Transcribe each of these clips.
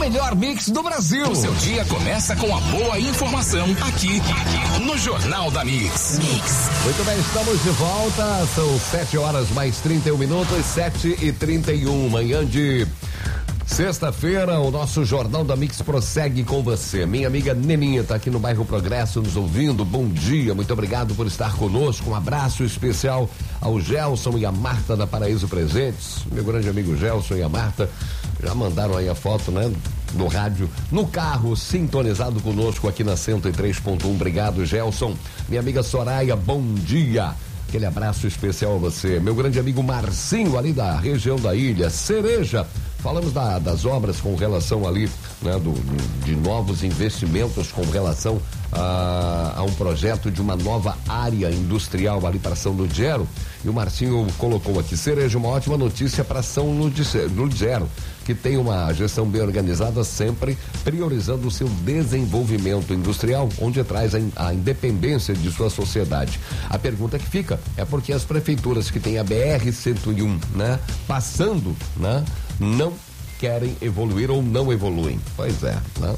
melhor mix do Brasil. O seu dia começa com a boa informação aqui no Jornal da Mix. Muito bem, estamos de volta. São 7 horas mais 31 minutos, 7h31, manhã de sexta-feira. O nosso Jornal da Mix prossegue com você. Minha amiga Neninha está aqui no bairro Progresso nos ouvindo. Bom dia, muito obrigado por estar conosco. Um abraço especial ao Gelson e a Marta da Paraíso Presentes. Meu grande amigo Gelson e a Marta já mandaram aí a foto, né? No rádio, no carro, sintonizado conosco aqui na 103.1. Obrigado, Gelson. Minha amiga Soraya, bom dia. Aquele abraço especial a você. Meu grande amigo Marcinho, ali da região da Ilha Cereja. Falamos das obras com relação ali, né, de novos investimentos com relação a um projeto de uma nova área industrial ali para São Lugero. E o Marcinho colocou aqui: Cereja, uma ótima notícia para São Lugero, que tem uma gestão bem organizada, sempre priorizando o seu desenvolvimento industrial, onde traz a independência de sua sociedade. A pergunta que fica é porque as prefeituras que têm a BR-101, né, passando, né, não querem evoluir ou não evoluem. Pois é, né?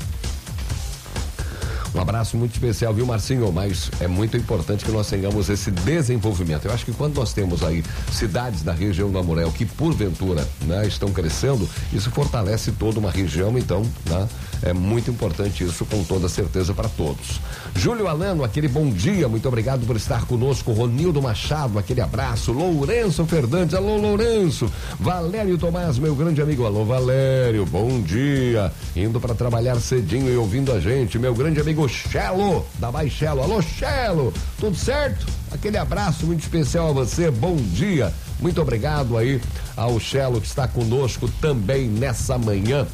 Um abraço muito especial, viu, Marcinho? Mas é muito importante que nós tenhamos esse desenvolvimento. Eu acho que quando nós temos aí cidades da região do Amurel que porventura, né, estão crescendo, isso fortalece toda uma região, então, né, é muito importante isso, com toda certeza, para todos. Júlio Alano, aquele bom dia, muito obrigado por estar conosco. Ronildo Machado, aquele abraço. Lourenço Fernandes, alô Lourenço. Valério Tomás, meu grande amigo, alô Valério, bom dia. Indo para trabalhar cedinho e ouvindo a gente, meu grande amigo Chelo, da Baixelo, alô Chelo, tudo certo? Aquele abraço muito especial a você, bom dia, muito obrigado aí ao Chelo que está conosco também nessa manhã.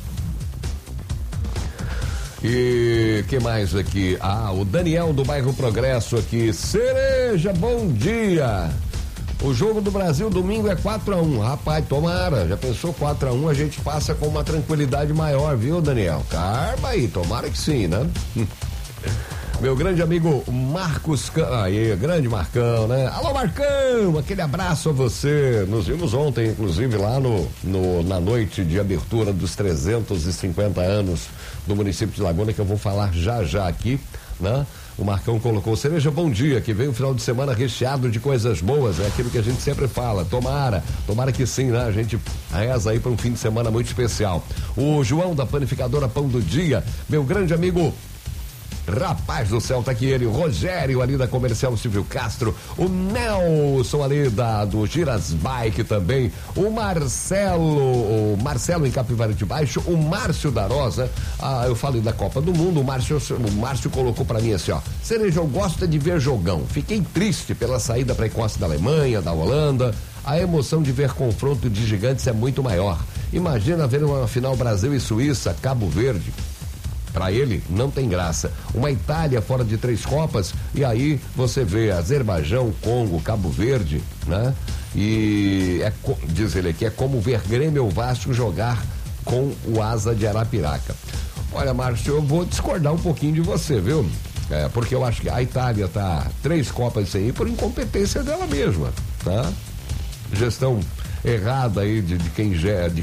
E que mais aqui? O Daniel do bairro Progresso aqui. Cereja, bom dia. O jogo do Brasil domingo é 4-1. Rapaz, tomara. Já pensou 4-1? A gente passa com uma tranquilidade maior, viu, Daniel? Caramba aí, tomara que sim, né? Meu grande amigo Marcos, aí, grande Marcão, né? Alô, Marcão, aquele abraço a você. Nos vimos ontem, inclusive, lá na noite de abertura dos 350 anos do município de Laguna, que eu vou falar já aqui, né? O Marcão colocou: Cereja, bom dia, que vem um final de semana recheado de coisas boas, é aquilo que a gente sempre fala, tomara que sim, né? A gente reza aí para um fim de semana muito especial. O João da Panificadora Pão do Dia, meu grande amigo, rapaz do céu, tá aqui ele, o Rogério ali da Comercial Silvio Castro, o Nelson ali do Giras Bike também, o Marcelo em Capivara de Baixo, o Márcio da Rosa. Eu falei da Copa do Mundo, o Márcio colocou pra mim assim, ó: Cereja, eu gosto de ver jogão, fiquei triste pela saída precoce da Alemanha, da Holanda, a emoção de ver confronto de gigantes é muito maior. Imagina ver uma final Brasil e Suíça, Cabo Verde. Para ele não tem graça. Uma Itália fora de 3 Copas, e aí você vê Azerbaijão, Congo, Cabo Verde, né? E diz ele aqui, é como ver Grêmio ou Vasco jogar com o Asa de Arapiraca. Olha, Márcio, eu vou discordar um pouquinho de você, viu? Porque eu acho que a Itália tá 3 Copas sem ir por incompetência dela mesma, tá? Gestão errada aí de quem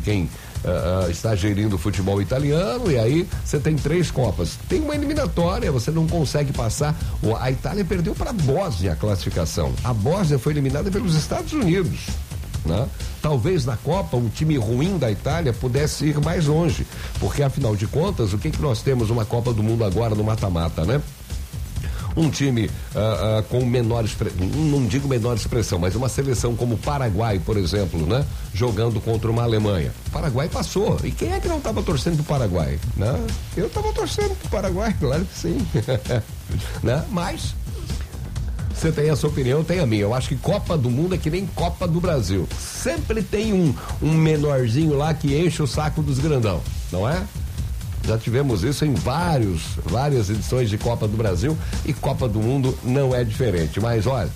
está gerindo o futebol italiano, e aí você tem 3 Copas, tem uma eliminatória, você não consegue passar. A Itália perdeu para a Bósnia a classificação. A Bósnia foi eliminada pelos Estados Unidos, né? Talvez na Copa um time ruim da Itália pudesse ir mais longe, porque afinal de contas, o que nós temos uma Copa do Mundo agora no mata-mata, né? Um time com menor expressão, não digo menor expressão, mas uma seleção como o Paraguai, por exemplo, né? Jogando contra uma Alemanha. O Paraguai passou. E quem é que não estava torcendo pro Paraguai? Né? Eu estava torcendo pro Paraguai, claro que sim. Né? Mas você tem a sua opinião, tem a minha. Eu acho que Copa do Mundo é que nem Copa do Brasil. Sempre tem um menorzinho lá que enche o saco dos grandão, não é? Já tivemos isso em várias edições de Copa do Brasil, e Copa do Mundo não é diferente. Mas olha,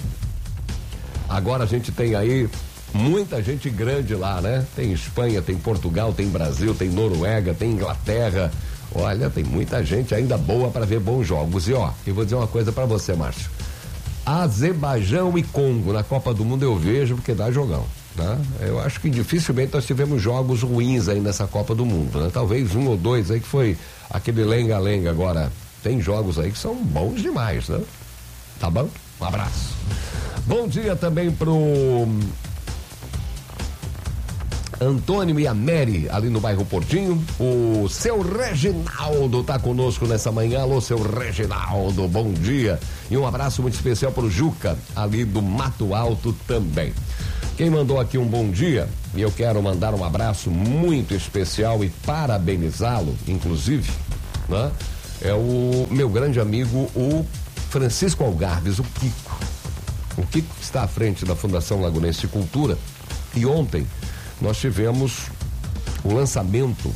agora a gente tem aí muita gente grande lá, né? Tem Espanha, tem Portugal, tem Brasil, tem Noruega, tem Inglaterra. Olha, tem muita gente ainda boa para ver bons jogos. E ó, eu vou dizer uma coisa para você, Márcio. Azerbaijão e Congo na Copa do Mundo eu vejo porque dá jogão. né? Eu acho que dificilmente nós tivemos jogos ruins aí nessa Copa do Mundo, né? Talvez um ou dois aí que foi aquele lenga-lenga. Agora, tem jogos aí que são bons demais, né? Tá bom? Um abraço. Bom dia também pro Antônio e a Mary, ali no bairro Portinho. O seu Reginaldo tá conosco nessa manhã. Alô, seu Reginaldo, bom dia. E um abraço muito especial pro Juca, ali do Mato Alto também. Quem mandou aqui um bom dia, e eu quero mandar um abraço muito especial e parabenizá-lo, inclusive, né? É o meu grande amigo, o Francisco Algarves, o Kiko. O Kiko está à frente da Fundação Lagunense de Cultura. E ontem nós tivemos o lançamento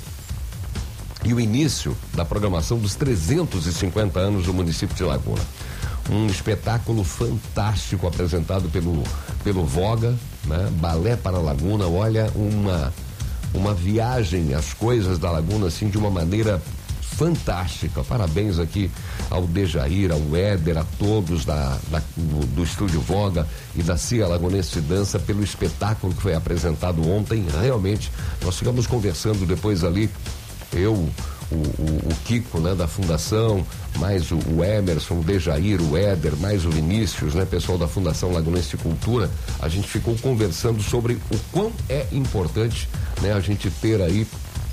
e o início da programação dos 350 anos do município de Laguna. Um espetáculo fantástico apresentado pelo Voga, né? Balé para a Laguna. Olha, uma viagem às coisas da Laguna, assim, de uma maneira fantástica. Parabéns aqui ao Dejair, ao Éder, a todos do Estúdio Voga e da CIA Lagunense de Dança pelo espetáculo que foi apresentado ontem. Realmente, nós ficamos conversando depois ali, eu, o Kiko, né, da Fundação, mais o Emerson, o Dejair, o Éder, mais o Vinícius, né, pessoal da Fundação Lagunense de Cultura. A gente ficou conversando sobre o quão é importante, né, a gente ter aí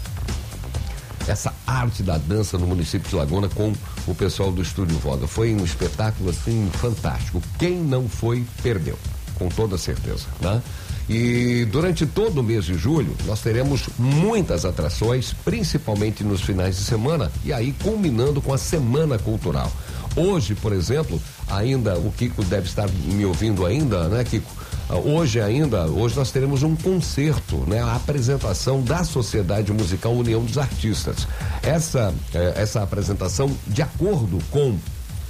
essa arte da dança no município de Laguna com o pessoal do Estúdio Voga. Foi um espetáculo, assim, fantástico. Quem não foi, perdeu, com toda certeza, né? E durante todo o mês de julho, nós teremos muitas atrações, principalmente nos finais de semana, e aí culminando com a Semana Cultural. Hoje, por exemplo, ainda, o Kiko deve estar me ouvindo ainda, né, Kiko? Hoje nós teremos um concerto, né? A apresentação da Sociedade Musical União dos Artistas. Essa apresentação, de acordo com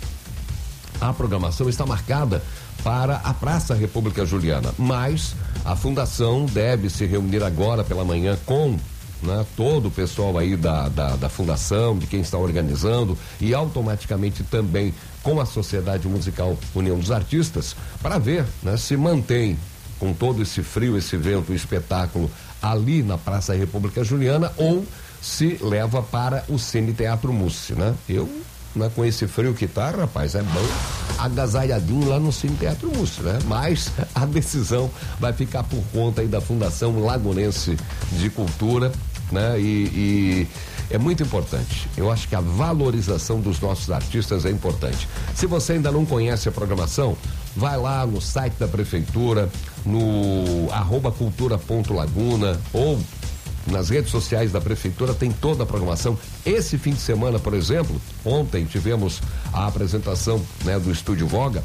a programação, está marcada para a Praça República Juliana, mas a Fundação deve se reunir agora pela manhã com, né, todo o pessoal aí da Fundação, de quem está organizando, e automaticamente também com a Sociedade Musical União dos Artistas, para ver, né, se mantém com todo esse frio, esse vento, o espetáculo ali na Praça República Juliana, ou se leva para o Cine Teatro Mussi, né? Né, com esse frio que tá, rapaz, é bom agasalhadinho lá no Cine Teatro Mussi, né? Mas a decisão vai ficar por conta aí da Fundação Lagunense de Cultura, né? E é muito importante. Eu acho que a valorização dos nossos artistas é importante. Se você ainda não conhece a programação, vai lá no site da prefeitura, no @cultura.laguna, ou nas redes sociais da prefeitura, tem toda a programação. Esse fim de semana, por exemplo, ontem tivemos a apresentação, né, do Estúdio Voga.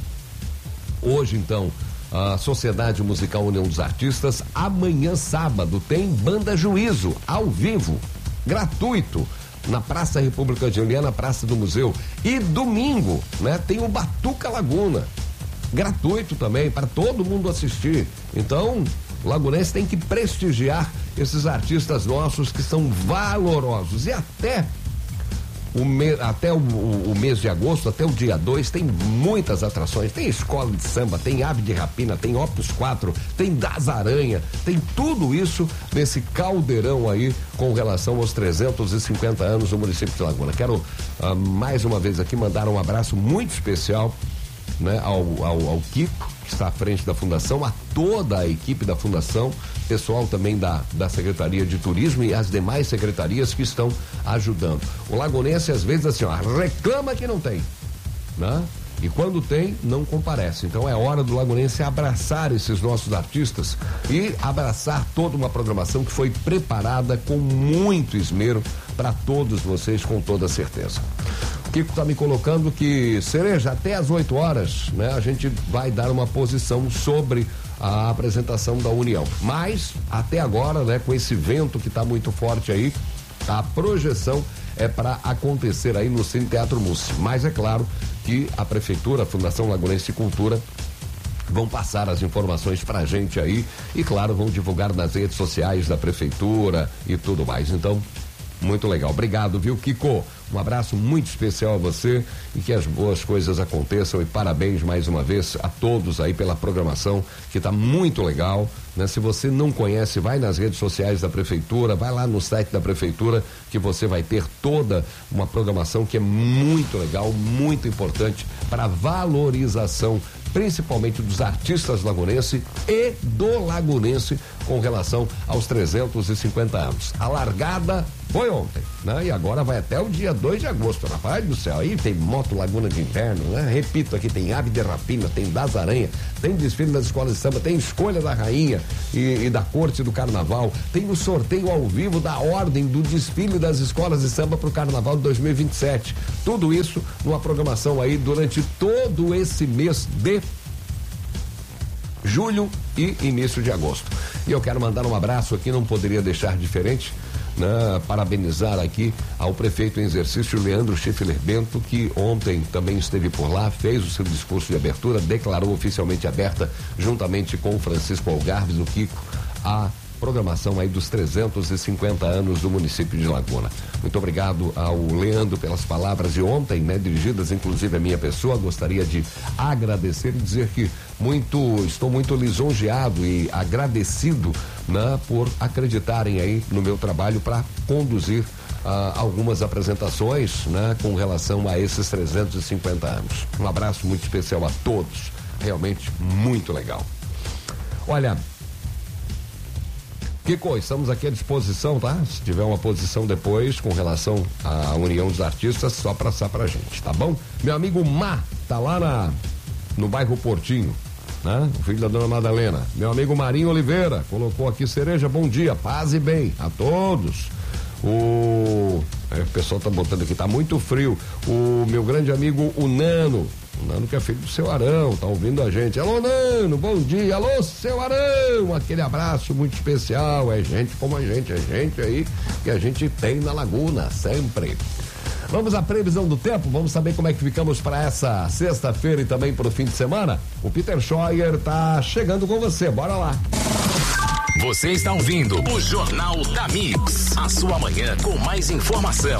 Hoje, então, a Sociedade Musical União dos Artistas. Amanhã, sábado, tem Banda Juízo, ao vivo, gratuito, na Praça República Juliana, Praça do Museu. E domingo, né, tem o Batuca Laguna, gratuito também, para todo mundo assistir. Então, o Lagunense tem que prestigiar esses artistas nossos que são valorosos. E até o mês de agosto, até o dia 2, tem muitas atrações. Tem escola de samba, tem ave de rapina, tem Opus 4, tem Das Aranha, tem tudo isso nesse caldeirão aí com relação aos 350 anos do município de Laguna. Quero mais uma vez aqui mandar um abraço muito especial, né, ao Kiko, que está à frente da Fundação, a toda a equipe da Fundação, pessoal também da Secretaria de Turismo e as demais secretarias que estão ajudando. O lagunense, às vezes, assim, ó, reclama que não tem, né? E quando tem, não comparece. Então é hora do lagunense abraçar esses nossos artistas e abraçar toda uma programação que foi preparada com muito esmero para todos vocês, com toda certeza. O Kiko está me colocando que, Cereja, até às 8 horas, né, a gente vai dar uma posição sobre a apresentação da União. Mas, até agora, né, com esse vento que está muito forte aí, a projeção é para acontecer aí no Cine Teatro Mussi. Mas é claro que a Prefeitura, a Fundação Lagunense de Cultura, vão passar as informações pra gente aí e, claro, vão divulgar nas redes sociais da Prefeitura e tudo mais. Então, Muito legal. Obrigado, viu, Kiko? Um abraço muito especial a você e que as boas coisas aconteçam e parabéns mais uma vez a todos aí pela programação que tá muito legal, né? Se você não conhece, vai nas redes sociais da prefeitura, vai lá no site da prefeitura que você vai ter toda uma programação que é muito legal, muito importante para valorização principalmente dos artistas lagunenses e do lagunense com relação aos 350 anos. A largada foi ontem, né? E agora vai até o dia 2 de agosto, rapaz do céu, aí tem Moto Laguna de Inverno, né? Repito, aqui tem Ave de Rapina, tem Das Aranha, tem desfile das escolas de samba, tem escolha da rainha e da corte do carnaval, tem o sorteio ao vivo da ordem do desfile das escolas de samba pro carnaval de 2027. Tudo isso numa programação aí durante todo esse mês de julho e início de agosto. E eu quero mandar um abraço aqui, não poderia deixar diferente, né? Parabenizar aqui ao prefeito em exercício Leandro Schiffler Bento, que ontem também esteve por lá, fez o seu discurso de abertura, declarou oficialmente aberta, juntamente com o Francisco Algarves, o Kiko, a programação aí dos 350 anos do município de Laguna. Muito obrigado ao Leandro pelas palavras de ontem, né? Dirigidas inclusive à minha pessoa. Gostaria de agradecer e dizer que estou muito lisonjeado e agradecido, né? Por acreditarem aí no meu trabalho para conduzir algumas apresentações, né? Com relação a esses 350 anos. Um abraço muito especial a todos, realmente muito legal. Olha, Kiko, estamos aqui à disposição, tá? Se tiver uma posição depois com relação à União dos Artistas, só passar pra gente, tá bom? Meu amigo tá lá no bairro Portinho, né? O filho da dona Madalena. Meu amigo Marinho Oliveira colocou aqui: Cereja, bom dia, paz e bem a todos. O pessoal tá botando aqui, tá muito frio. O meu grande amigo, o Nano que é filho do seu Arão, tá ouvindo a gente. Alô, Nano, bom dia. Alô, seu Arão, aquele abraço muito especial. É gente como a gente, é gente aí que a gente tem na Laguna, sempre. Vamos à previsão do tempo, vamos saber como é que ficamos para essa sexta-feira e também para o fim de semana. O Peter Scheuer tá chegando com você, bora lá. Você está ouvindo o Jornal da Mix, a sua manhã com mais informação.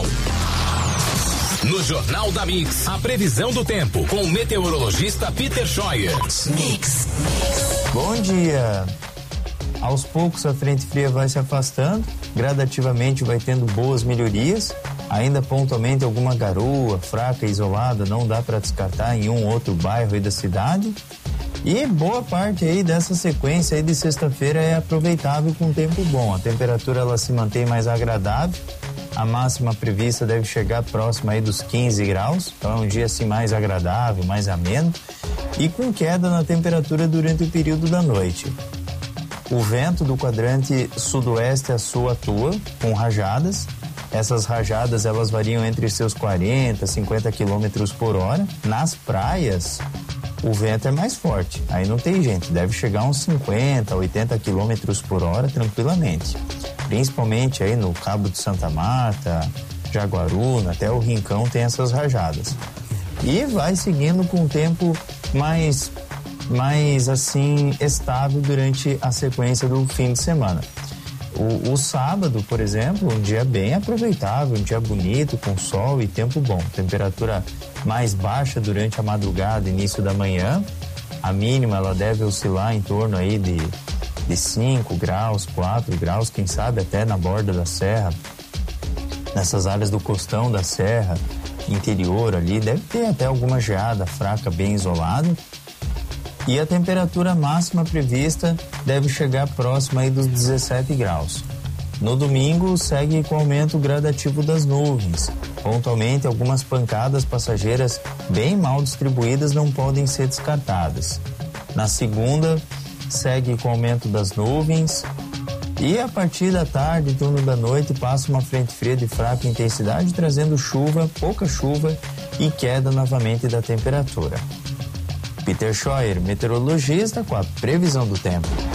No Jornal da Mix, a previsão do tempo com o meteorologista Peter Scheuer. Mix. Bom dia. Aos poucos a frente fria vai se afastando, gradativamente vai tendo boas melhorias, ainda pontualmente alguma garoa fraca, isolada, não dá para descartar em um ou outro bairro aí da cidade. E boa parte aí dessa sequência aí de sexta-feira é aproveitável com tempo bom. A temperatura ela se mantém mais agradável. A máxima prevista deve chegar próxima aí dos 15 graus, então é um dia assim mais agradável, mais ameno, e com queda na temperatura durante o período da noite. O vento do quadrante sudoeste a sul atua com rajadas. Essas rajadas elas variam entre seus 40 a 50 km por hora. Nas praias, o vento é mais forte, aí não tem gente, deve chegar a uns 50 a 80 km por hora tranquilamente. Principalmente aí no Cabo de Santa Marta, Jaguaruna, até o Rincão tem essas rajadas. E vai seguindo com o tempo mais assim estável durante a sequência do fim de semana. O sábado, por exemplo, um dia bem aproveitável, um dia bonito, com sol e tempo bom. Temperatura mais baixa durante a madrugada, início da manhã. A mínima ela deve oscilar em torno aí de 5 graus, 4 graus, quem sabe até na borda da serra, nessas áreas do costão da serra, interior ali, deve ter até alguma geada fraca bem isolada. E a temperatura máxima prevista deve chegar próxima aí dos 17 graus. No domingo segue com aumento gradativo das nuvens. Pontualmente algumas pancadas passageiras bem mal distribuídas não podem ser descartadas. Na segunda segue com aumento das nuvens e a partir da tarde, turno da noite, passa uma frente fria de fraca intensidade trazendo chuva, pouca chuva e queda novamente da temperatura. Peter Scheuer, meteorologista, com a previsão do tempo.